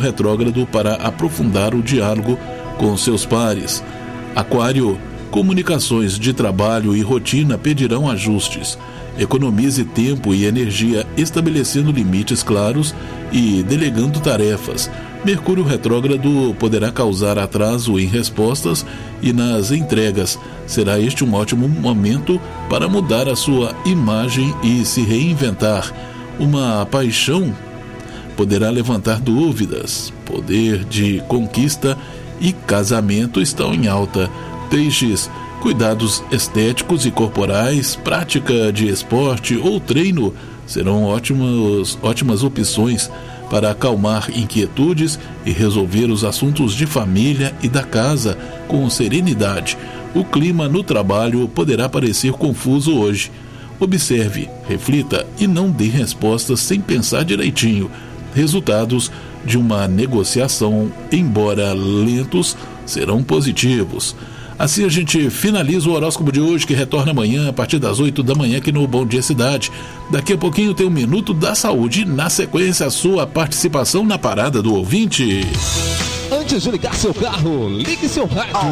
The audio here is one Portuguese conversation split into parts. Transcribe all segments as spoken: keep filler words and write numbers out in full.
retrógrado para aprofundar o diálogo com seus pares. Aquário, comunicações de trabalho e rotina pedirão ajustes. Economize tempo e energia estabelecendo limites claros e delegando tarefas. Mercúrio retrógrado poderá causar atraso em respostas e nas entregas. Será este um ótimo momento para mudar a sua imagem e se reinventar. Uma paixão poderá levantar dúvidas. Poder de conquista e casamento estão em alta. Peixes, cuidados estéticos e corporais, prática de esporte ou treino serão ótimos, ótimas opções para acalmar inquietudes e resolver os assuntos de família e da casa com serenidade. O clima no trabalho poderá parecer confuso hoje. Observe, reflita e não dê respostas sem pensar direitinho. Resultados de uma negociação, embora lentos, serão positivos. Assim a gente finaliza o horóscopo de hoje, que retorna amanhã a partir das oito da manhã aqui no Bom Dia Cidade. Daqui a pouquinho tem um Minuto da Saúde e na sequência a sua participação na Parada do Ouvinte. Antes de ligar seu carro, ligue seu rádio.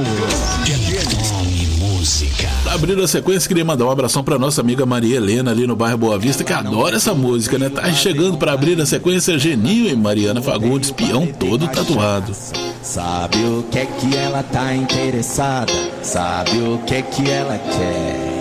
Música. Pra abrir a sequência, queria mandar um abração pra nossa amiga Maria Helena ali no bairro Boa Vista, que adora essa música, né? Tá chegando pra abrir a sequência Geninho e Mariana Fagundes, peão todo tatuado. Sabe o que é que ela tá interessada? Sabe o que é que ela quer?